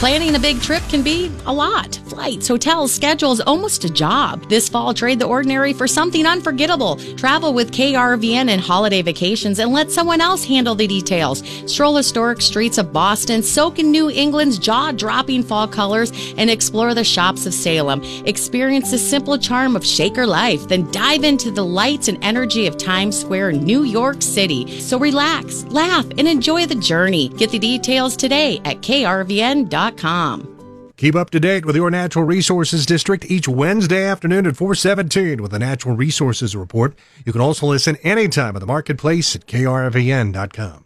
Planning a big trip can be a lot. Flights, hotels, schedules, almost a job. This fall, trade the ordinary for something unforgettable. Travel with KRVN and Holiday Vacations and let someone else handle the details. Stroll historic streets of Boston, soak in New England's jaw-dropping fall colors, and explore the shops of Salem. Experience the simple charm of Shaker life, then dive into the lights and energy of Times Square, New York City. So relax, laugh, and enjoy the journey. Get the details today at krvn.com. Keep up to date with your Natural Resources District each Wednesday afternoon at 4:17 with the Natural Resources Report. You can also listen anytime at the marketplace at krvn.com.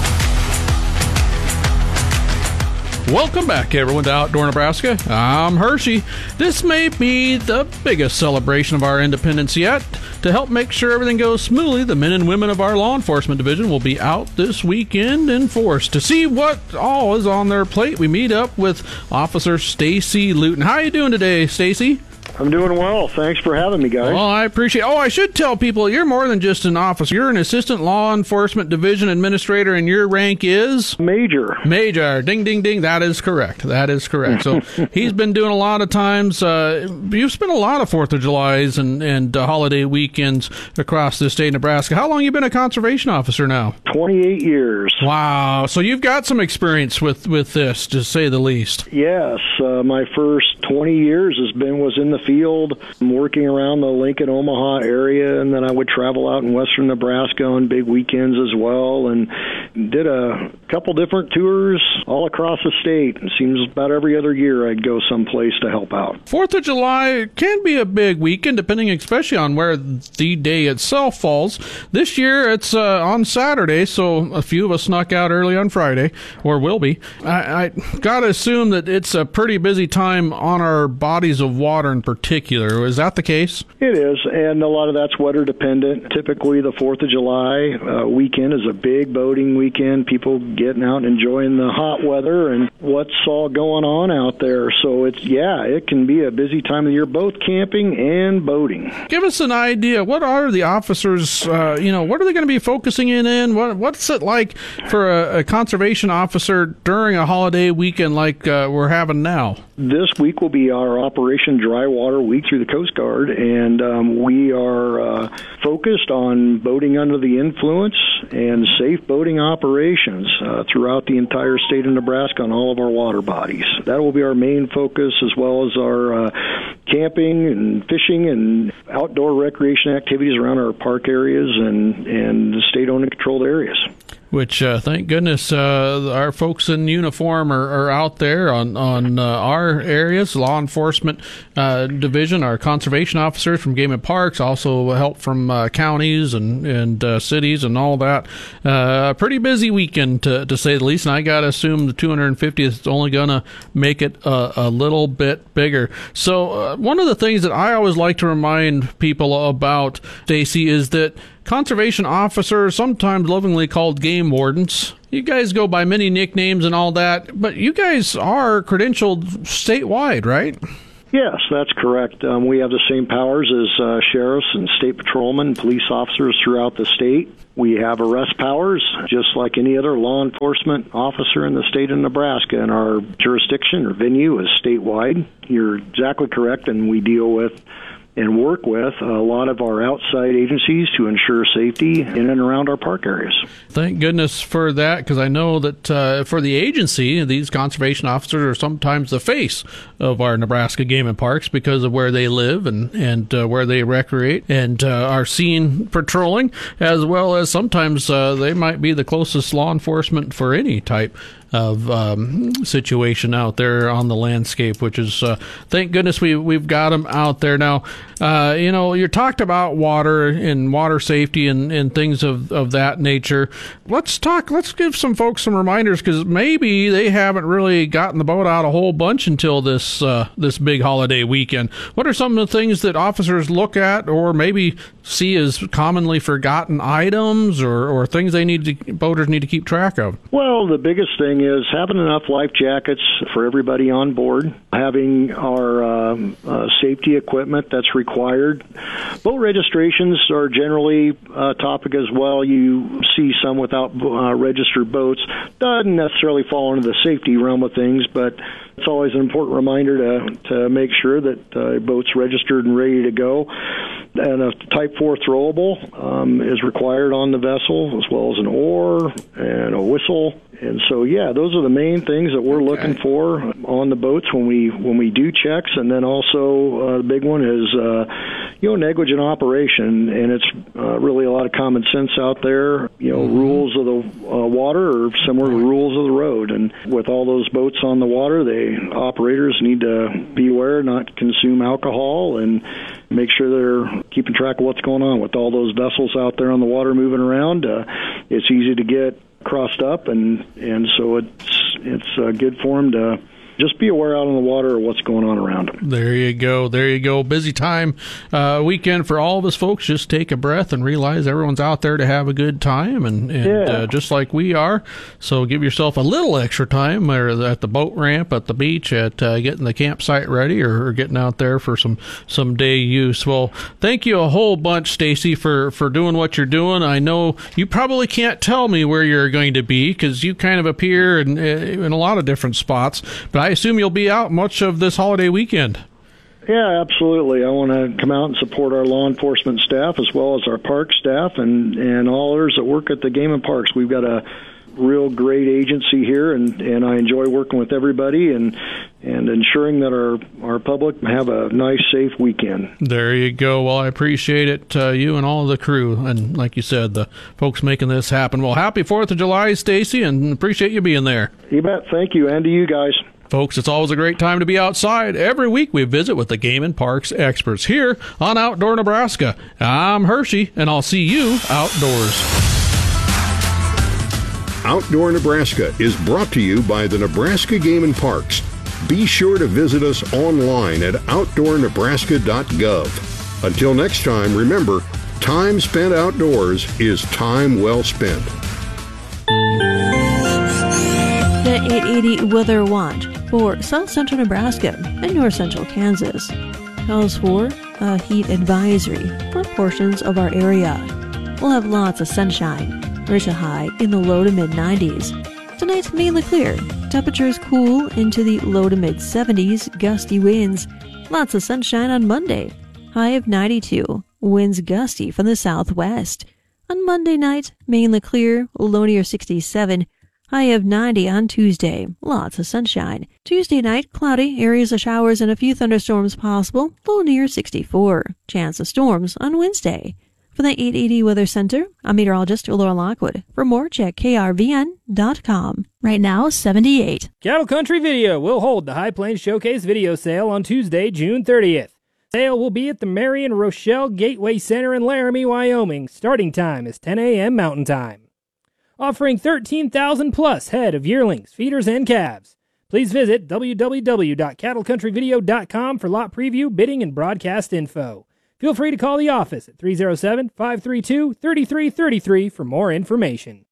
Welcome back, everyone, to Outdoor Nebraska. I'm Hershey. This may be the biggest celebration of our independence yet. To help make sure everything goes smoothly, the men and women of our law enforcement division will be out this weekend in force. To see what all is on their plate, we meet up with Officer Stacy Luton. How are you doing today, Stacy? I'm doing well. Thanks for having me, guys. Well, I appreciate it. Oh, I should tell people, you're more than just an officer. You're an assistant law enforcement division administrator, and your rank is? Major. Major. Ding, ding, ding. That is correct. That is correct. So he's been doing a lot of times. You've spent a lot of 4th of Julys and holiday weekends across the state of Nebraska. How long have you been a conservation officer now? 28 years. Wow. So you've got some experience with this, to say the least. Yes. My first 20 years was in the field, working around the Lincoln, Omaha area, and then I would travel out in western Nebraska on big weekends as well, and did a couple different tours all across the state. It seems about every other year I'd go someplace to help out. 4th of July can be a big weekend, depending especially on where the day itself falls. This year it's on Saturday, so a few of us snuck out early on Friday, or will be. I gotta assume that it's a pretty busy time on our bodies of water in particular. Is that the case? It is, and a lot of that's weather dependent. Typically the 4th of July weekend is a big boating weekend, people getting out and enjoying the hot weather and what's all going on out there. So it can be a busy time of the year, both camping and boating. Give us an idea. What are the officers, what are they going to be focusing in? What's it like for a conservation officer during a holiday weekend like we're having now? This week will be our Operation Dry Water Week through the Coast Guard, and we are focused on boating under the influence and safe boating operations throughout the entire state of Nebraska on all of our water bodies. That will be our main focus, as well as our camping and fishing and outdoor recreation activities around our park areas and the state-owned and controlled areas. Which, thank goodness, our folks in uniform are out there on our areas, law enforcement division, our conservation officers from Game and Parks, also help from counties and cities and all that. A pretty busy weekend, to say the least, and I got to assume the 250th is only going to make it a little bit bigger. So one of the things that I always like to remind people about, Stacy, is that conservation officers, sometimes lovingly called game wardens, you guys go by many nicknames and all that, but you guys are credentialed statewide, right? Yes, that's correct. We have the same powers as sheriffs and state patrolmen and police officers throughout the state. We have arrest powers, just like any other law enforcement officer in the state of Nebraska, and our jurisdiction or venue is statewide. You're exactly correct, and we deal with and work with a lot of our outside agencies to ensure safety in and around our park areas. Thank goodness for that, because I know that for the agency, these conservation officers are sometimes the face of our Nebraska Game and Parks because of where they live and where they recreate and are seen patrolling, as well as sometimes they might be the closest law enforcement for any type of situation out there on the landscape, which is thank goodness we've got them out there now. You talked about water and water safety and things of that nature. Let's give some folks some reminders, because maybe they haven't really gotten the boat out a whole bunch until this big holiday weekend. What are some of the things that officers look at or maybe see as commonly forgotten items or things boaters need to keep track of? Well, the biggest thing is having enough life jackets for everybody on board, having our safety equipment that's required. Boat registrations are generally a topic as well. You see some without registered boats. Doesn't necessarily fall into the safety realm of things, but it's always an important reminder to make sure that boat's registered and ready to go. And a Type 4 throwable is required on the vessel, as well as an oar and a whistle. And so, yeah, those are the main things that we're looking for on the boats when we do checks. And then also the big one is, negligent operation. And it's really a lot of common sense out there. Rules of the water are similar to rules of the road. And with all those boats on the water, operators need to be aware, not consume alcohol, and make sure they're keeping track of what's going on with all those vessels out there on the water moving around. It's easy to get crossed up, and so it's good for them to just be aware out on the water of what's going on around them. There you go. Busy time weekend for all of us folks. Just take a breath and realize everyone's out there to have a good time, and just like we are. So give yourself a little extra time at the boat ramp, at the beach, at getting the campsite ready, or getting out there for some day use. Well, thank you a whole bunch, Stacy, for doing what you're doing. I know you probably can't tell me where you're going to be because you kind of appear in a lot of different spots, but I assume you'll be out much of this holiday weekend. Yeah, absolutely. I want to come out and support our law enforcement staff as well as our park staff and all others that work at the Game and Parks. We've got a real great agency here, and I enjoy working with everybody and ensuring that our public have a nice, safe weekend. There you go. Well, I appreciate it, you and all of the crew, and like you said, the folks making this happen. Well, happy 4th of July, Stacy, and appreciate you being there. You bet. Thank you, and to you guys. Folks, it's always a great time to be outside. Every week we visit with the Game and Parks experts here on Outdoor Nebraska. I'm Hershey, and I'll see you outdoors. Outdoor Nebraska is brought to you by the Nebraska Game and Parks. Be sure to visit us online at outdoornebraska.gov. Until next time, remember, time spent outdoors is time well spent. The 880 Weather Watch for South Central Nebraska and North Central Kansas calls for a heat advisory for portions of our area. We'll have lots of sunshine, reach a high in the low to mid-90s. Tonight, mainly clear. Temperatures cool into the low to mid-70s, gusty winds. Lots of sunshine on Monday, high of 92, winds gusty from the southwest. On Monday night, mainly clear, low near 67, high of 90 on Tuesday. Lots of sunshine. Tuesday night, cloudy, areas of showers and a few thunderstorms possible. Low near 64. Chance of storms on Wednesday. For the 880 Weather Center, I'm meteorologist Laura Lockwood. For more, check krvn.com. Right now, 78. Cattle Country Video will hold the High Plains Showcase Video Sale on Tuesday, June 30th. Sale will be at the Marion Rochelle Gateway Center in Laramie, Wyoming. Starting time is 10 a.m. Mountain Time. Offering 13,000 plus head of yearlings, feeders, and calves. Please visit www.cattlecountryvideo.com for lot preview, bidding, and broadcast info. Feel free to call the office at 307-532-3333 for more information.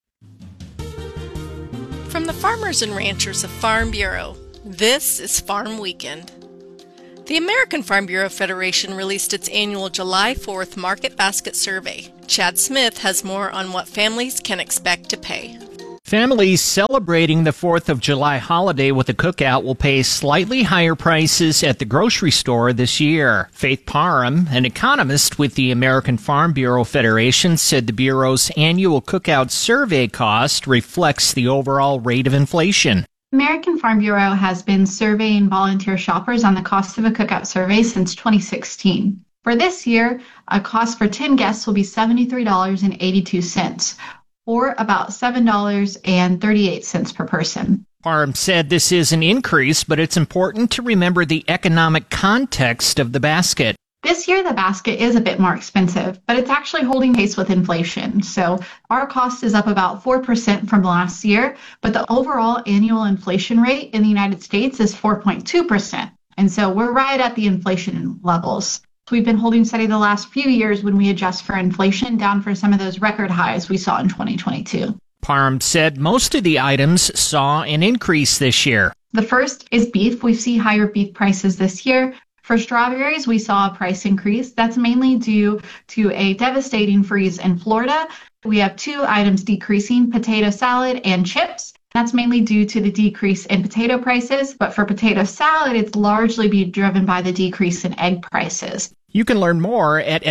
From the farmers and ranchers of Farm Bureau, this is Farm Weekend. The American Farm Bureau Federation released its annual July 4th Market Basket Survey. Chad Smith has more on what families can expect to pay. Families celebrating the 4th of July holiday with a cookout will pay slightly higher prices at the grocery store this year. Faith Parham, an economist with the American Farm Bureau Federation, said the Bureau's annual cookout survey cost reflects the overall rate of inflation. American Farm Bureau has been surveying volunteer shoppers on the cost of a cookout survey since 2016. For this year, a cost for 10 guests will be $73.82, or about $7.38 per person. Parham said this is an increase, but it's important to remember the economic context of the basket. This year, the basket is a bit more expensive, but it's actually holding pace with inflation. So our cost is up about 4% from last year, but the overall annual inflation rate in the United States is 4.2%. And so we're right at the inflation levels. We've been holding steady the last few years when we adjust for inflation, down for some of those record highs we saw in 2022. Parham said most of the items saw an increase this year. The first is beef. We see higher beef prices this year. For strawberries, we saw a price increase. That's mainly due to a devastating freeze in Florida. We have 2 items decreasing, potato salad and chips. That's mainly due to the decrease in potato prices, but for potato salad, it's largely being driven by the decrease in egg prices. You can learn more at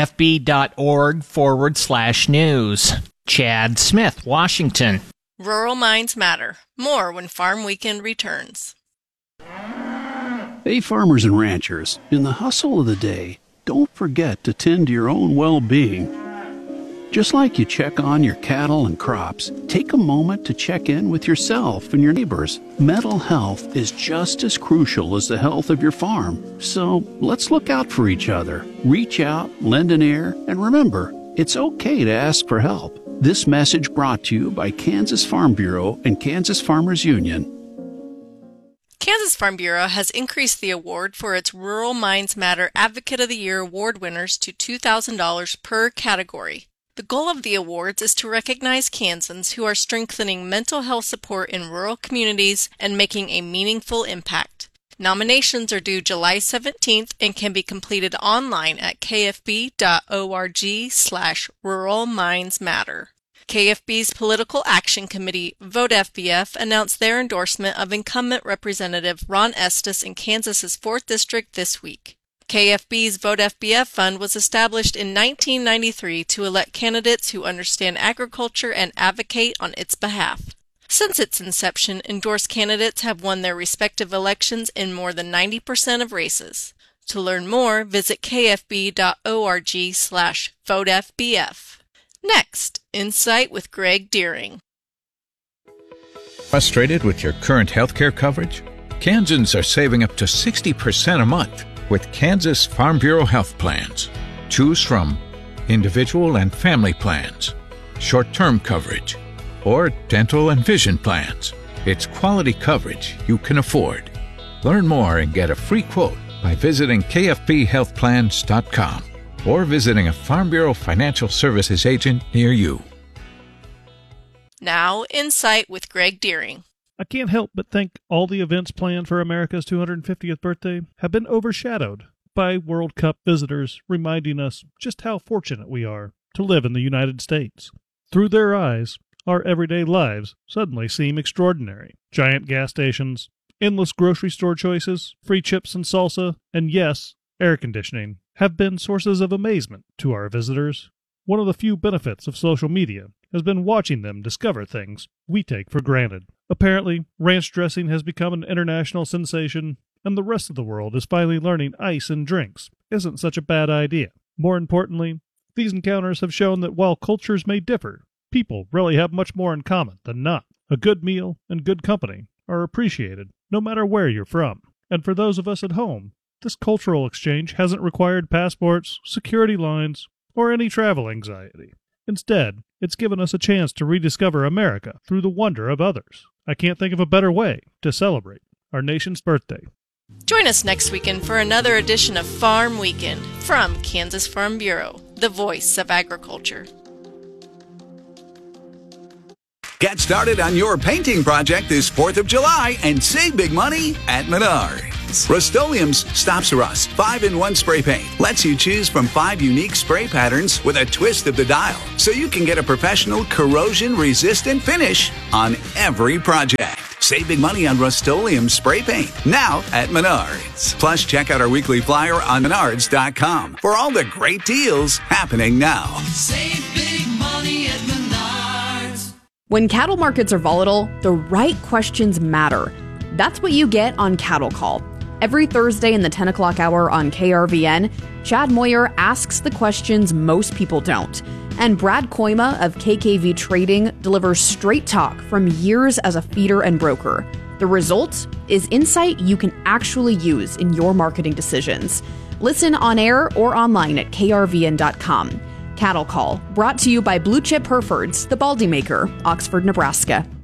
fb.org/news. Chad Smith, Washington. Rural Minds Matter. More when Farm Weekend returns. Hey, farmers and ranchers, in the hustle of the day, don't forget to tend to your own well-being. Just like you check on your cattle and crops, take a moment to check in with yourself and your neighbors. Mental health is just as crucial as the health of your farm. So let's look out for each other. Reach out, lend an ear, and remember, it's okay to ask for help. This message brought to you by Kansas Farm Bureau and Kansas Farmers Union. Kansas Farm Bureau has increased the award for its Rural Minds Matter Advocate of the Year award winners to $2,000 per category. The goal of the awards is to recognize Kansans who are strengthening mental health support in rural communities and making a meaningful impact. Nominations are due July 17th and can be completed online at kfb.org/ruralmindsmatter. KFB's Political Action Committee, Vote FBF, announced their endorsement of incumbent Representative Ron Estes in Kansas's 4th District this week. KFB's Vote FBF Fund was established in 1993 to elect candidates who understand agriculture and advocate on its behalf. Since its inception, endorsed candidates have won their respective elections in more than 90% of races. To learn more, visit kfb.org/votefbf. Next, Insight with Greg Deering. Frustrated with your current healthcare coverage? Kansans are saving up to 60% a month with Kansas Farm Bureau health plans. Choose from individual and family plans, short-term coverage, or dental and vision plans. It's quality coverage you can afford. Learn more and get a free quote by visiting kfbhealthplans.com or visiting a Farm Bureau Financial Services agent near you. Now, Insight with Greg Deering. I can't help but think all the events planned for America's 250th birthday have been overshadowed by World Cup visitors reminding us just how fortunate we are to live in the United States. Through their eyes, our everyday lives suddenly seem extraordinary. Giant gas stations, endless grocery store choices, free chips and salsa, and yes, air conditioning have been sources of amazement to our visitors. One of the few benefits of social media has been watching them discover things we take for granted. Apparently, ranch dressing has become an international sensation, and the rest of the world is finally learning ice in drinks isn't such a bad idea. More importantly, these encounters have shown that while cultures may differ, people really have much more in common than not. A good meal and good company are appreciated no matter where you're from. And for those of us at home, this cultural exchange hasn't required passports, security lines, or any travel anxiety. Instead, it's given us a chance to rediscover America through the wonder of others. I can't think of a better way to celebrate our nation's birthday. Join us next weekend for another edition of Farm Weekend from Kansas Farm Bureau, the voice of agriculture. Get started on your painting project this 4th of July and save big money at Menards. Rust-Oleum's Stops Rust 5-in-1 spray paint lets you choose from 5 unique spray patterns with a twist of the dial, so you can get a professional corrosion-resistant finish on every project. Save big money on Rust-Oleum spray paint now at Menards. Plus, check out our weekly flyer on Menards.com for all the great deals happening now. Save big money at Menards. When cattle markets are volatile, the right questions matter. That's what you get on Cattle Call. Every Thursday in the 10 o'clock hour on KRVN, Chad Moyer asks the questions most people don't. And Brad Koima of KKV Trading delivers straight talk from years as a feeder and broker. The result is insight you can actually use in your marketing decisions. Listen on air or online at krvn.com. Cattle Call, brought to you by Blue Chip Herefords, the Baldy Maker, Oxford, Nebraska.